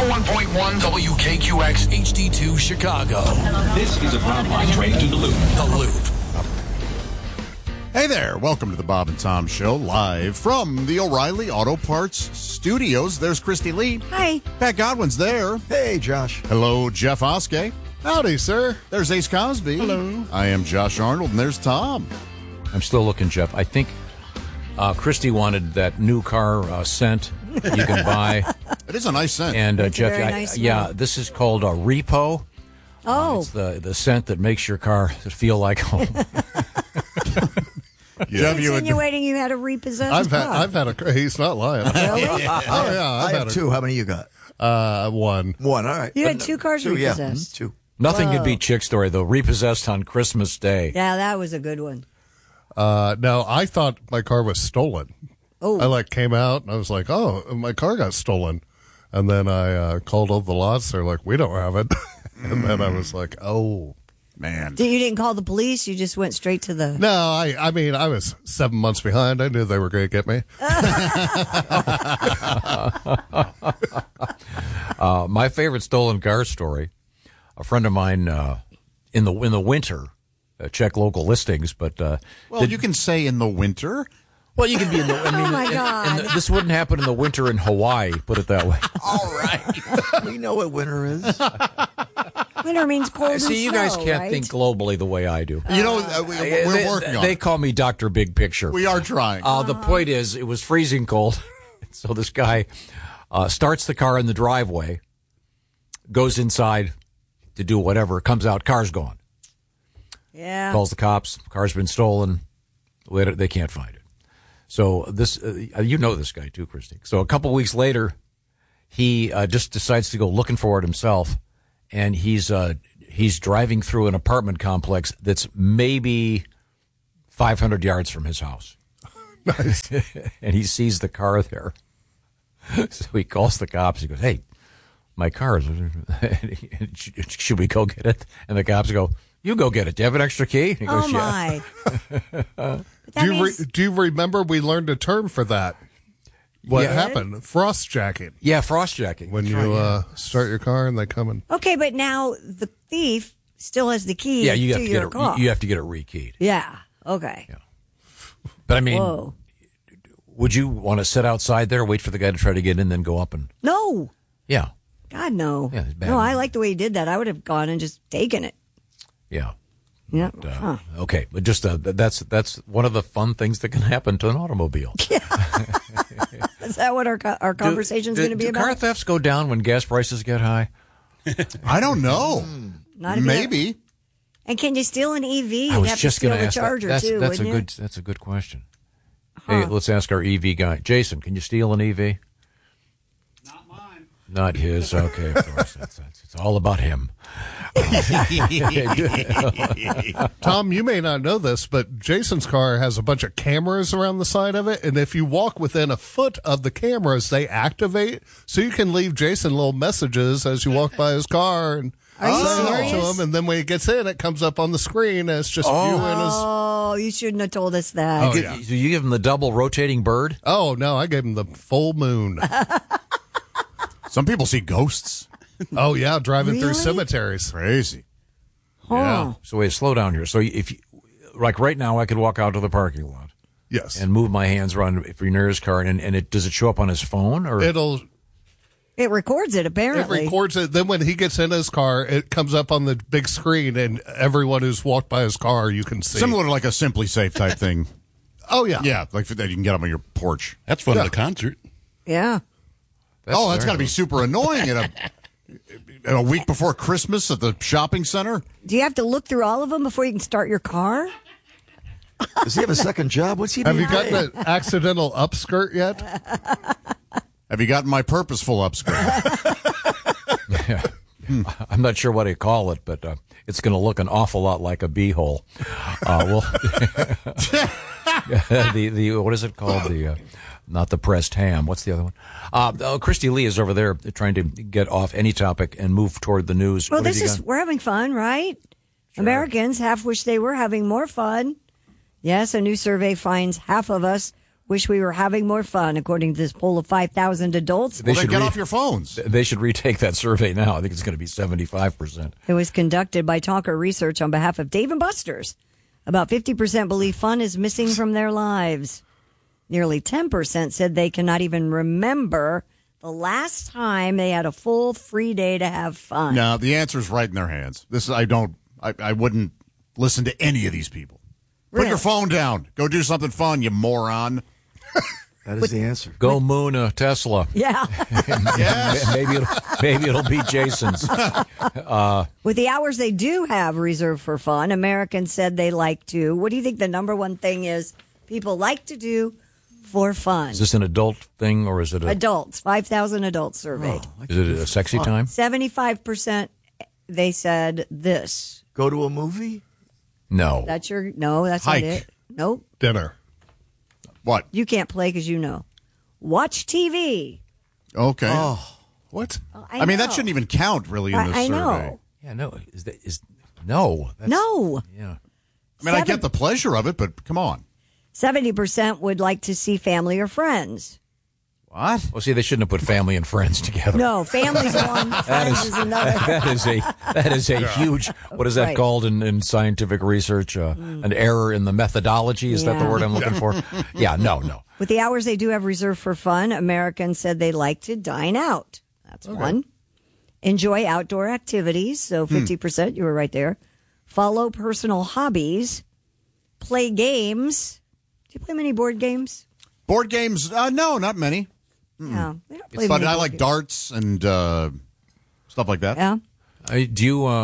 101.1 WKQX HD2 Chicago. This is a Frontline train to the Loop. The Loop. Hey there, welcome to the Bob and Tom Show, live from the O'Reilly Auto Parts Studios. There's Christy Lee. Hi. Pat Godwin's there. Hey, Josh. Hello, Jeff Oskey. Howdy, sir. There's Ace Cosby. Hello. I am Josh Arnold, and there's Tom. I'm still looking, Jeff. I think Christy wanted that new car scent you can buy. It is a nice scent. And It's a Jeff, very nice yeah, smell. this is called a Repo. Oh. It's the scent that makes your car feel like home. Jeff, Insinuating you had a repossessed I've car. had a. He's not lying. Really? Oh yeah, I have two. How many you got? one. One. All right. You had two cars Two, yeah. repossessed. Two. Nothing Whoa. could beat Chick Story, though. Repossessed on Christmas Day. Yeah, that was a good one. No, I thought my car was stolen. Oh. I came out and I was like, oh, my car got stolen, and then I called all the lots. They're like, we don't have it, and then I was like, oh. man. You didn't call the police? You just went straight to the... No, I mean, I was 7 months behind. I knew they were going to get me. My favorite stolen car story, a friend of mine in the winter, check local listings, but... Well, you can say in the winter. Well, you can be in the... I mean, Oh, my God. this wouldn't happen in the winter in Hawaii, put it that way. All right. We know what winter is. Winter means cold and See, you guys snow, can't right? think globally the way I do. You know, we're working on They it. call me Dr. Big Picture. We are trying. The point is, it was freezing cold. So this guy starts the car in the driveway, goes inside to do whatever, comes out, car's gone. Yeah. Calls the cops, car's been stolen. Later, they can't find it. So this, you know this guy too, Christy. So a couple weeks later, he just decides to go looking for it himself, and he's driving through an apartment complex that's maybe 500 yards from his house. Nice. And he sees the car there. So he calls the cops. He goes, "Hey, my car is. Should we go get it?" And the cops go, "You go get it. Do you have an extra key?" And he goes, Oh, "Yeah." my. That means... Do you remember we learned a term for that? What Yeah. happened? Frost jacking. Yeah, frost jacking. When you start your car and they come and... Okay, but now the thief still has the key Yeah, you have to to your get car. it. You have to get it rekeyed. Yeah. Okay. Yeah. But I mean, Whoa. would you want to sit outside there, wait for the guy to try to get in, then go up and? No. Yeah, God, no. Yeah, it's bad. No, I like the way he did that. I would have gone and just taken it. yeah. Yeah. Huh. Okay, but just that's one of the fun things that can happen to an automobile. Is that what our conversation's going to be do about? car thefts go down when gas prices get high? I don't know. Not if you Maybe. have- And can you steal an EV? I You'd was have just to steal going to the ask charger that. too, That's a wouldn't good. That's a good question. Hey, let's ask our EV guy, Jason. Can you steal an EV? Not mine. Not his. Okay, of course. It's all about him. Tom, you may not know this, but Jason's car has a bunch of cameras around the side of it, and if you walk within a foot of the cameras, they activate, so you can leave Jason little messages as you walk by his car and Are you send it to serious? him, and then when he gets in, it comes up on the screen as just you and his... Oh, you shouldn't have told us that. Oh, yeah. So you give him the double rotating bird? Oh, no, I gave him the full moon. Some people see ghosts. Oh, yeah, driving through Really? cemeteries. Crazy. Huh. So wait, slow down here. So if you, like right now, I could walk out to the parking lot Yes. and move my hands around if you're near his car, and does it show up on his phone or? It records it, apparently. It records it. Then when he gets in his car, it comes up on the big screen, and everyone who's walked by his car, you can see. Similar to like a Simply Safe type thing. Oh, yeah. Yeah, like that you can get up on your porch. That's fun Yeah. at a concert. Yeah. That's got to be super annoying in a week before Christmas at the shopping center. Do you have to look through all of them before you can start your car? Does he have a second job? What's he Have doing? you gotten an accidental upskirt yet? Have you gotten my purposeful upskirt? Yeah. I'm not sure what I call it, but it's going to look an awful lot like a beehole. The what is it called? The not the pressed ham. What's the other one? Christy Lee is over there trying to get off any topic and move toward the news. Well, What have you got? we're having fun, right? Americans half wish they were having more fun. Yes, a new survey finds half of us wish we were having more fun, according to this poll of 5,000 adults. Well, then get off your phones. They should retake that survey now. I think it's going to be 75%. It was conducted by Talker Research on behalf of Dave & Buster's. About 50% believe fun is missing from their lives. Nearly 10% said they cannot even remember the last time they had a full free day to have fun. No, the answer is right in their hands. I wouldn't listen to any of these people. Put Really? your phone down. Go do something fun, you moron. That is the answer. Go Moon Tesla. Yeah. Yes. Maybe it'll be Jason's. With the hours they do have reserved for fun, Americans said they like to. What do you think the number one thing is people like to do for fun? Is this an adult thing or is it a Adults, 5,000 adults surveyed. is it a sexy time? 75% they said this. Go to a movie? No. That's not Hike. it. Nope. Dinner. What? You can't play because you know. Watch TV. Okay. What? I mean, that shouldn't even count, really, in this I survey. know. Yeah, no. No. That's- No. Yeah. I mean, I get the pleasure of it, but come on. 70% would like to see family or friends. What? Well, see, they shouldn't have put family and friends together. No, family's one, friends is another. That is a huge. What is that Right. called in scientific research? An error in the methodology. Is that the Yeah. word I'm looking for? Yeah. No. With the hours they do have reserved for fun, Americans said they like to dine out. That's one. Enjoy outdoor activities. So 50%, you were right there. Follow personal hobbies. Play games. Do you play many board games? Board games? No, not many. No. They don't play But many I board like games. darts and stuff like that. Yeah. Do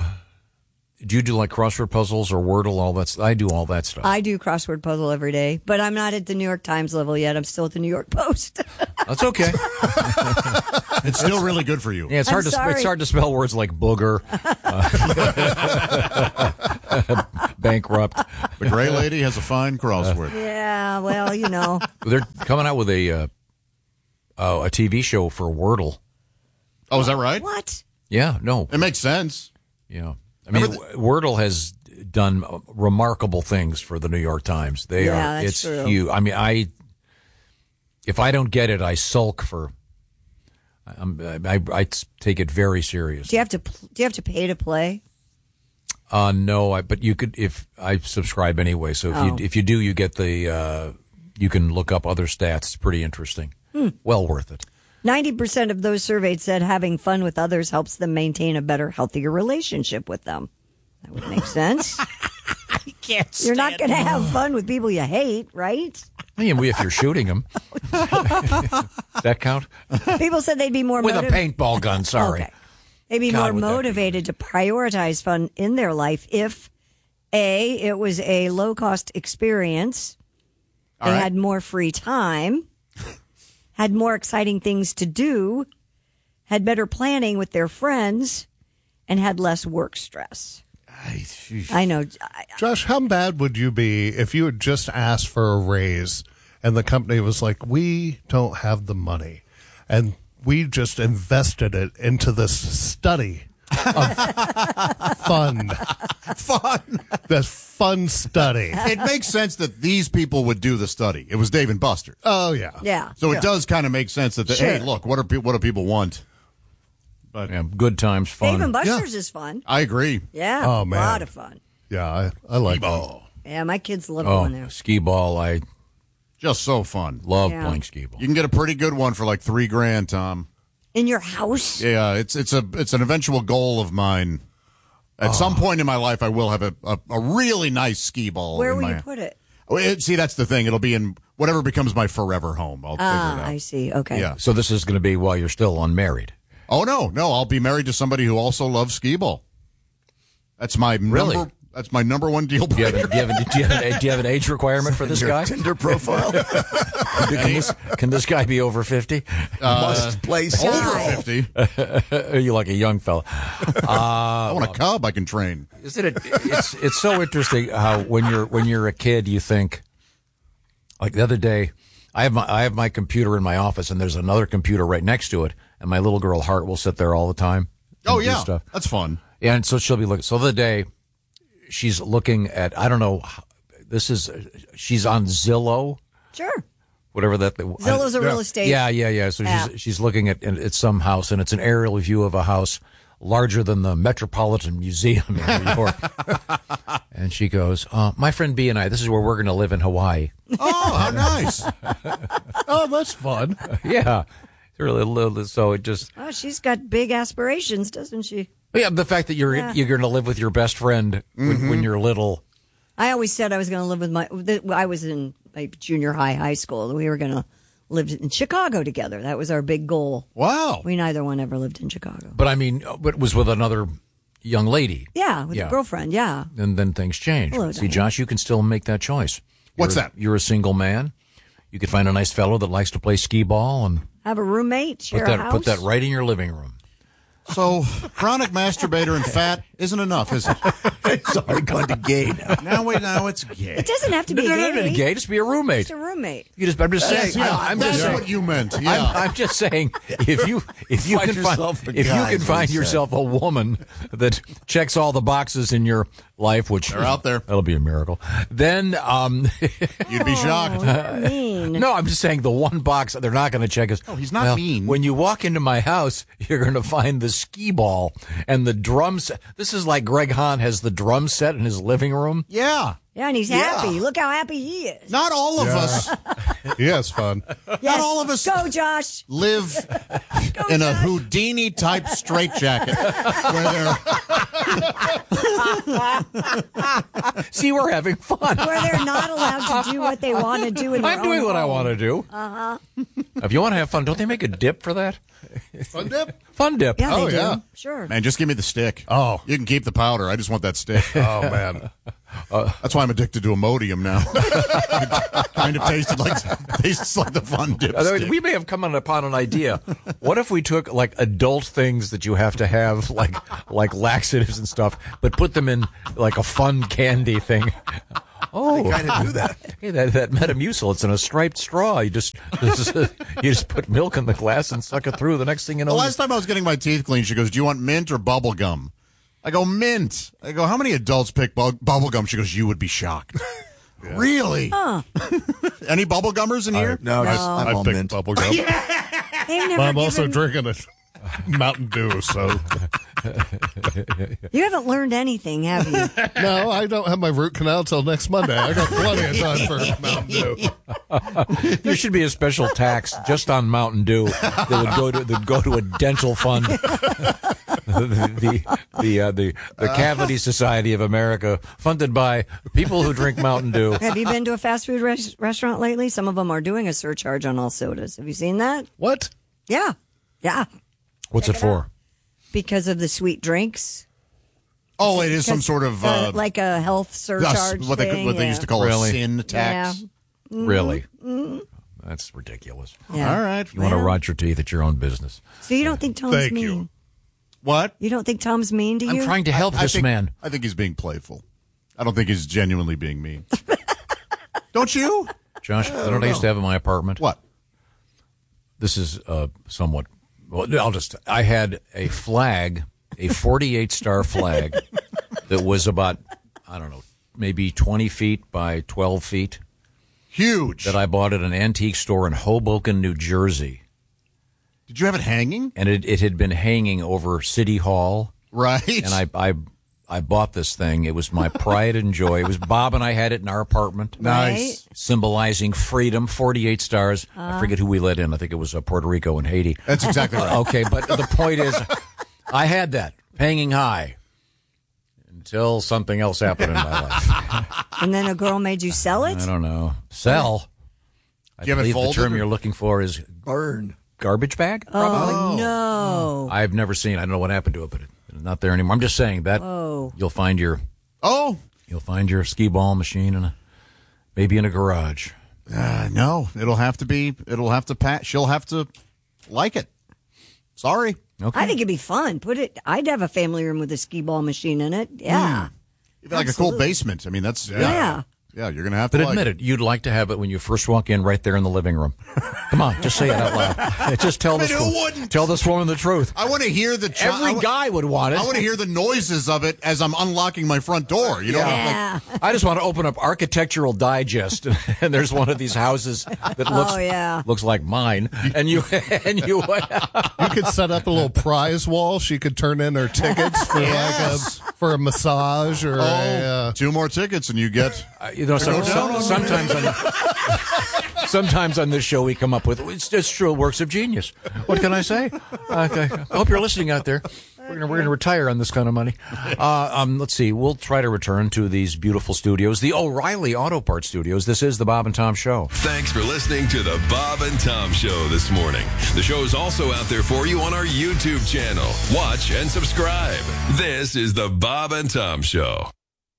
you do like crossword puzzles or Wordle? All that. I do all that stuff. I do crossword puzzle every day, but I'm not at the New York Times level yet. I'm still at the New York Post. That's okay. It's still really good for you. Yeah, it's I'm hard to sorry. it's hard to spell words like booger, bankrupt. The Gray Lady has a fine crossword. Yeah, well, you know. They're coming out with a TV show for Wordle. Oh, is that right? What? Yeah, no, It makes sense. yeah. I mean, Wordle has done remarkable things for the New York Times. Yeah, that's it's true. huge. I mean, if I don't get it, I sulk for. I take it very seriously. Do you have to pay to play? No, but you could if I subscribe anyway. So if you do, you get the you can look up other stats. It's pretty interesting. Well worth it. 90% of those surveyed said having fun with others helps them maintain a better, healthier relationship with them. That would make sense. You're not going to have fun with people you hate, right? I mean, if you're shooting them, that count People said they'd be more with a motivated. paintball gun. Sorry. Okay. They'd be God, more would that be motivated to prioritize fun in their life if, A, it was a low-cost experience, they had more free time, had more exciting things to do, had better planning with their friends, and had less work stress. I know. Josh, how bad would you be if you had just asked for a raise and the company was like, we don't have the money and we just invested it into this study of fun. The fun study. It makes sense that these people would do the study. It was Dave and Buster. Oh, yeah. Yeah. So it does kind of make sense that, hey, look, what do people want? But Yeah, good times, fun. Dave and Buster's is fun. I agree. Yeah. Oh, A man. lot of fun. Yeah, I like that. Yeah, my kids love going there. Skee ball. I Just so fun. love Yeah. playing skee ball. You can get a pretty good one for like $3,000, Tom. In your house? Yeah, it's an eventual goal of mine. At some point in my life, I will have a really nice skee ball. Where in will my, you put it? See, that's the thing. It'll be in whatever becomes my forever home. I'll figure it out. I see. Okay. Yeah. So this is going to be while you're still unmarried. Oh no, I'll be married to somebody who also loves skee ball. That's my Really? That's my number one deal Do you breaker. have an age requirement for this guy? Tinder profile. Can this guy be over 50? Must play skee Over ball. 50. Are you like a young fella? I want a cub I can train. Isn't it? It's so interesting how when you're a kid you think. Like the other day, I have my computer in my office and there's another computer right next to it, and my little girl Hart will sit there all the time. and Oh do yeah, stuff. that's fun. Yeah, and so she'll be looking. So the other day, she's looking at, I don't know, she's on Zillow. Sure. whatever that. Zillow's a real estate. Yeah. So she's looking at some house, and it's an aerial view of a house larger than the Metropolitan Museum in New York. And she goes, my friend B and I, this is where we're going to live in Hawaii. Oh, how nice. Oh, that's fun. Yeah. So it just... Oh, she's got big aspirations, doesn't she? Yeah, the fact that you're going to live with your best friend when you're little. I always said I was going to live with I was in my junior high school. We were going to live in Chicago together. That was our big goal. Wow. We neither one ever lived in Chicago. But I mean, it was with another young lady. Yeah, with a girlfriend, yeah. And then things change. Hello, See, Diane. Josh, you can still make that choice. What's that? You're a single man. You could find a nice fellow that likes to play skee ball and Have a roommate, share a house. put that right in your living room. So, chronic masturbator and fat isn't enough, is it? It's already gone to gay now. Now it's gay. It doesn't have to be gay. Just be a roommate. Just a roommate. I'm just saying. That's what you meant. Yeah. I'm just saying, if you can find yourself a woman that checks all the boxes in your life, which they're out there, that'll be a miracle. Then you'd be shocked. Mean. No, I'm just saying the one box they're not going to check is. Oh, he's not mean. When you walk into my house, you're going to find the skee ball and the drums. This is like Greg Hahn has the drum set in his living room. Yeah. Yeah, and he's happy. Look how happy he is. Not all of us. He has fun. Yes. Not all of us. Go, Josh. Live in a Houdini type straitjacket where they're. See, we're having fun. Where they're not allowed to do what they want to do in their I'm doing own what I home. want to do. If you want to have fun, don't they make a dip for that? Fun dip? Fun dip. Yeah, they do. yeah. Sure. Man, just give me the stick. Oh. You can keep the powder. I just want that stick. Oh, man. That's why I'm addicted to Imodium now. It kind of tastes like the fun dip stick. We may have come upon an idea. What if we took like adult things that you have to have, like laxatives and stuff, but put them in like a fun candy thing? Oh, They kind of do that. Hey, that Metamucil, it's in a striped straw. You just put milk in the glass and suck it through. The next thing you know, The last time I was getting my teeth cleaned, she goes, "Do you want mint or bubble gum?" I go, "Mint." I go, "How many adults pick bubble gum?" She goes, "You would be shocked." Really? Huh. Any bubble gummers in here? No, I'm I all picked mint. bubble gum. They've never But I'm also given- drinking a Mountain Dew, so. You haven't learned anything, have you? No, I don't have my root canal till next Monday. I got plenty of time for Mountain Dew. there should be a special tax just on Mountain Dew that would go to a dental fund. the Cavity Society of America, funded by people who drink Mountain Dew. Have you been to a fast food restaurant lately? Some of them are doing a surcharge on all sodas. Have you seen that? What? Yeah. Yeah. What's it for? Because of the sweet drinks. Oh, it is some sort of like a health surcharge what thing. they used to call Really? a sin tax. Yeah. Really? That's ridiculous. Yeah. All right. You want to Well, rot your teeth at your own business. So you don't think Tom's Thank mean? you. What? You don't think Tom's mean to you? I'm trying to help this think, man. I think he's being playful. I don't think he's genuinely being mean. Don't you? Josh, I don't know I used to have in my apartment. What? This is somewhat. Well, I had a flag, a 48-star flag that was about, I don't know, maybe 20 feet by 12 feet Huge. that I bought at an antique store in Hoboken, New Jersey. Did you have it hanging? And it had been hanging over City Hall. Right. And I bought this thing. It was my pride and joy. It was Bob and I had it in our apartment. Nice. Symbolizing freedom, 48 stars. I forget who we let in. I think it was Puerto Rico and Haiti. That's exactly right. Okay, but the point is, I had that hanging high until something else happened in my life. And then a girl made you sell it? I don't know. Sell? I Do you have it believe the folded term or- you're looking for is Burn. garbage bag? Oh, no. I've never seen. I don't know what happened to it, but it's not there anymore. I'm just saying that you'll find your skee ball machine maybe in a garage. No, it'll have to pat. She'll have to like it. Sorry. Okay. I think it'd be fun. I'd have a family room with a skee ball machine in it. Yeah. Even like a cool basement. I mean, that's Yeah. Yeah, you're going to have to But like admit it, you'd like to have it when you first walk in right there in the living room. Come on, just say it out loud. Just tell this who wouldn't? Tell this woman the truth. I want to hear the Every guy would want it. I want to hear the noises of it as I'm unlocking my front door. You know, Yeah. I just want to open up Architectural Digest, and there's one of these houses that looks like mine, and you You could set up a little prize wall. She could turn in her tickets for for a massage or 2 more tickets and you get. Sometimes on this show we come up with it's true works of genius. What can I say? I hope you're listening out there. We're gonna retire on this kind of money. Let's see. We'll try to return to these beautiful studios, the O'Reilly Auto Parts Studios. This is the Bob and Tom Show. Thanks for listening to the Bob and Tom Show this morning. The show is also out there for you on our YouTube channel. Watch and subscribe. This is the Bob and Tom Show.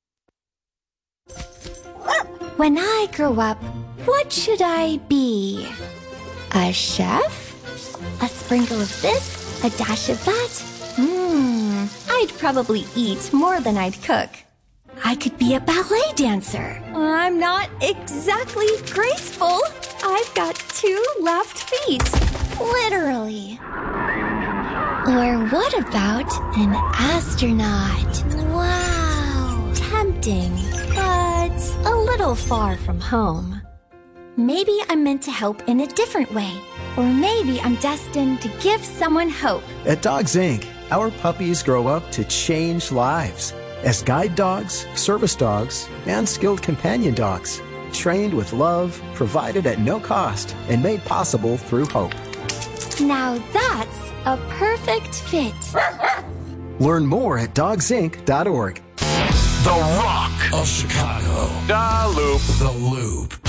When I grow up, what should I be? A chef? A sprinkle of this? A dash of that? I'd probably eat more than I'd cook. I could be a ballet dancer. I'm not exactly graceful. I've got 2 left feet. Literally. Or what about an astronaut? Wow. Tempting, but a little far from home. Maybe I'm meant to help in a different way. Or maybe I'm destined to give someone hope. At Dogs Inc., our puppies grow up to change lives as guide dogs, service dogs, and skilled companion dogs, trained with love, provided at no cost, and made possible through hope. Now that's a perfect fit. Learn more at dogsinc.org. The Rock of Chicago. Da Loop. The Loop.